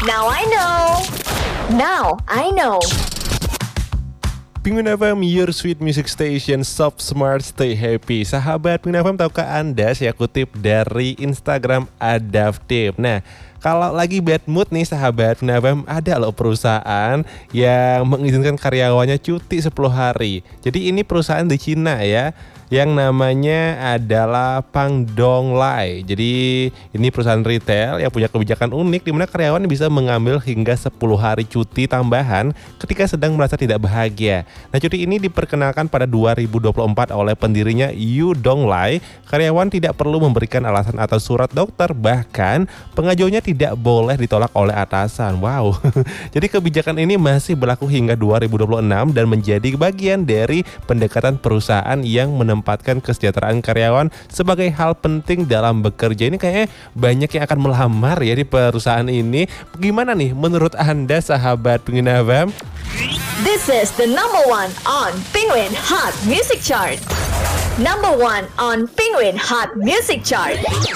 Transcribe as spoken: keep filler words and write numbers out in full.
Now I know. Now I know. Penguin F M, your sweet music station, Shop Smart, stay happy. Sahabat Penguin F M, tahukah Anda, saya kutip dari Instagram Adaptive. Nah, kalau lagi bad mood nih sahabat Penguin F M, ada loh perusahaan yang mengizinkan karyawannya cuti sepuluh hari. Jadi ini perusahaan di Cina ya, yang namanya adalah Pangdong Lai. Jadi ini perusahaan retail yang punya kebijakan unik di mana karyawan bisa mengambil hingga sepuluh hari cuti tambahan ketika sedang merasa tidak bahagia. Nah, cuti ini diperkenalkan pada dua ribu dua puluh empat oleh pendirinya Yu Donglai. Karyawan tidak perlu memberikan alasan atau surat dokter, bahkan pengajuannya tidak boleh ditolak oleh atasan. Wow. Jadi kebijakan ini masih berlaku hingga dua ribu dua puluh enam dan menjadi bagian dari pendekatan perusahaan yang menempatkan kesejahteraan karyawan sebagai hal penting dalam bekerja. Ini kayaknya banyak yang akan melamar ya di perusahaan ini. Gimana nih menurut Anda sahabat Penguin F M? This is the number one on Penguin Hot Music Chart. Number one on Penguin Hot Music Chart.